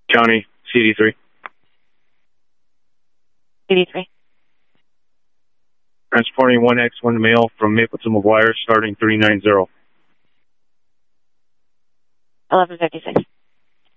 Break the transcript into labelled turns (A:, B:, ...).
A: County, CD3.
B: CD3.
A: Transporting 1X1 male from Maple to McGuire, starting 390.
B: 1156.